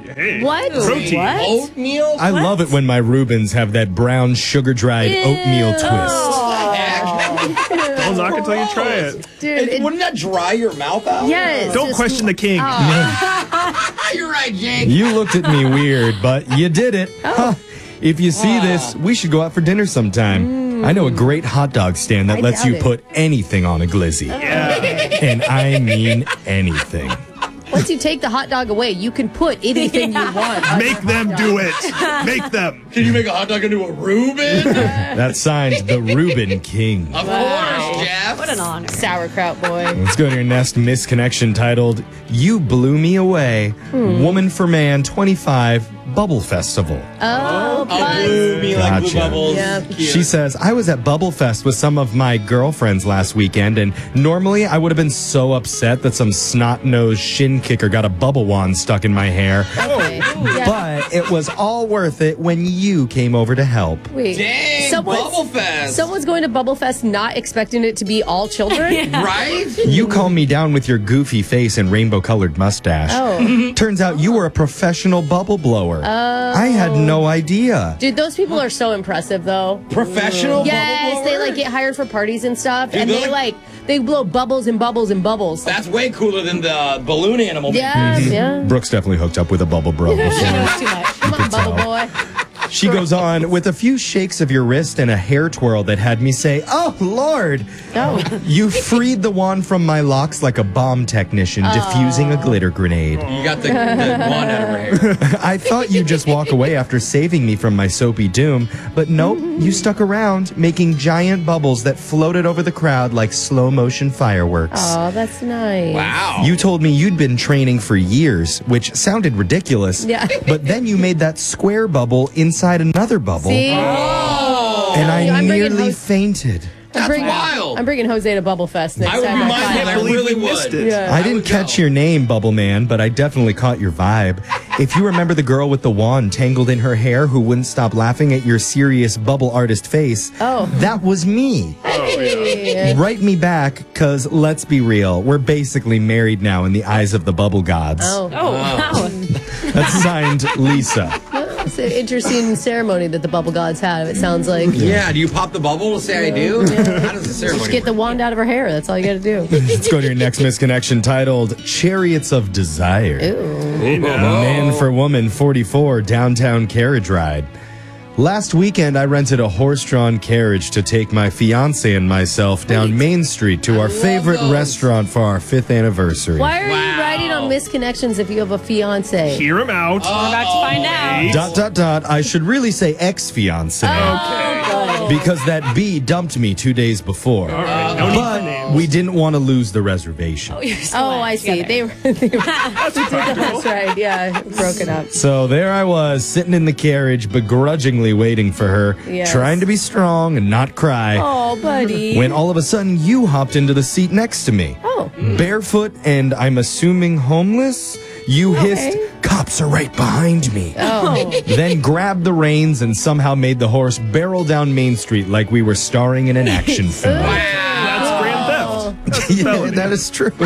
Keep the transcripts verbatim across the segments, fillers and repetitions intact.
Hey, What? Protein. What? Oatmeal? I What? love it when my Reubens have that brown sugar-dried oatmeal twist. Don't knock until you try it. Dude, it, Wouldn't that dry your mouth out? yes. Don't just- question the king. You're right, Jake. You looked at me weird, but you did it. Huh. If you see this, we should go out for dinner sometime. I know a great hot dog stand that I lets doubt you it. put anything on a glizzy. And I mean anything. Once you take the hot dog away, you can put anything you want. on Make your them hot do dog. it. Make them. Can you make a hot dog into a Reuben? That's signed the Reuben King. Of course, Jeff. What an honor. Sauerkraut boy. Let's go to your next misconnection titled, You Blew Me Away, Woman for Man twenty-five Bubble Festival. Oh, Oh, fun. blue me like blue Gotcha. bubbles. Yep. Cute. She says, I was at Bubble Fest with some of my girlfriends last weekend, and normally I would have been so upset that some snot-nosed shin kicker got a bubble wand stuck in my hair. Okay. Yeah. But it was all worth it when you came over to help. Wait. Dang, Someone's- Bubble Fest. Someone's going to Bubble Fest not expecting it to be all children? Right? You calmed me down with your goofy face and rainbow-colored mustache. Oh. Turns out you were a professional bubble blower. I had no idea. Dude, those people are so impressive, though. Professional Yes, bubble they blower? like get hired for parties and stuff, Dude, and they're they like- like they blow bubbles and bubbles and bubbles. That's way cooler than the balloon animal. Yeah, yeah. Brooks definitely hooked up with a bubble bro before. Too much. Come on, bubble boy. She goes on, with a few shakes of your wrist and a hair twirl that had me say, oh, Lord. Oh. You freed the wand from my locks like a bomb technician diffusing a glitter grenade. You got the, the wand out of her hair. I thought you'd just walk away after saving me from my soapy doom, but nope, you stuck around, making giant bubbles that floated over the crowd like slow-motion fireworks. Oh, that's nice. Wow. You told me you'd been training for years, which sounded ridiculous. Yeah. But then you made that square bubble inside another bubble, See? Oh. and I I'm bringing nearly Jose- fainted. I'm That's bringing, wild. I'm bringing Jose to Bubble Fest next I would time. be I mine. find I him. really missed would. it. Yeah. I I didn't would catch go. your name, Bubble Man, but I definitely caught your vibe. If you remember the girl with the wand tangled in her hair who wouldn't stop laughing at your serious bubble artist face, Oh. that was me. Hey. Write me back, because let's be real, we're basically married now in the eyes of the bubble gods. Oh, Oh, wow. That's signed Lisa. it's an interesting ceremony that the Bubble Gods have, it sounds like. Yeah, do you pop the bubble to say I do? How does the ceremony Just get the work? wand out of her hair. That's all you got to do. Let's go to your next misconnection titled Chariots of Desire. Hey, now. Man for Woman forty-four downtown carriage ride. Last weekend, I rented a horse-drawn carriage to take my fiance and myself down Main Street to our favorite those. restaurant for our fifth anniversary. Why are Wow. you riding on misconnections if you have a fiance? Hear him out. We're about to find out. Dot, dot, dot. I should really say ex-fiance. Oh, Because that B dumped me two days before. All right, no need for But names. we didn't want to lose the reservation. You're so Oh, glad I see. together. They were, they were that's right. Yeah, broken up. So there I was, sitting in the carriage, begrudgingly waiting for her, Yes. trying to be strong and not cry. Oh, buddy. When all of a sudden you hopped into the seat next to me. Oh. Barefoot and I'm assuming homeless, you Okay. hissed, cops are right behind me. Oh. Then grabbed the reins and somehow made the horse barrel down Main Street like we were starring in an action film. That's grand theft. That's Yeah, felony. that is true.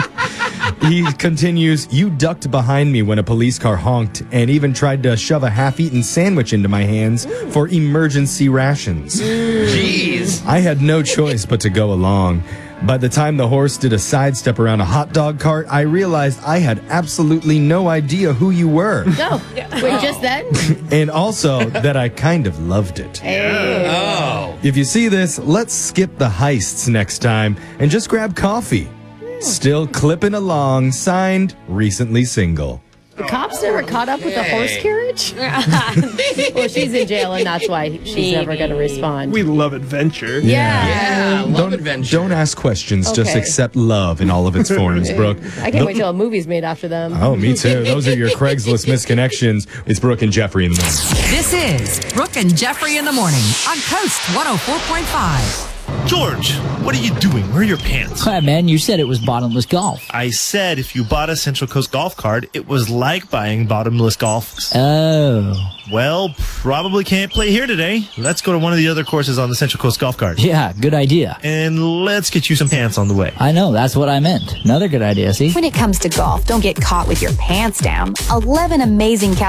He continues, you ducked behind me when a police car honked and even tried to shove a half-eaten sandwich into my hands for emergency rations. Jeez. I had no choice but to go along. By the time the horse did a sidestep around a hot dog cart, I realized I had absolutely no idea who you were. No. Wait, just then? And also that I kind of loved it. Hey. Oh. If you see this, let's skip the heists next time and just grab coffee. Still clipping along, signed, recently single. The cops never caught up with the horse Hey. carriage? Well, she's in jail, and that's why she's never going to respond. We love adventure. yeah. Yeah, I love Don't, adventure. don't ask questions, just Okay. accept love in all of its forms, Brooke. I can't wait till a movie's made after them. Oh, me too. Those are your Craigslist misconnections. It's Brooke and Jeffrey in the morning. This is Brooke and Jeffrey in the morning on Coast one oh four point five. George, what are you doing? Where are your pants? Hi, man, you said it was bottomless golf. I said if you bought a Central Coast golf card, it was like buying bottomless golf. Oh, Well, probably can't play here today. Let's go to one of the other courses on the Central Coast golf card. yeah, good idea. And let's get you some pants on the way. I know, that's what I meant. Another good idea, see? When it comes to golf, don't get caught with your pants down. eleven amazing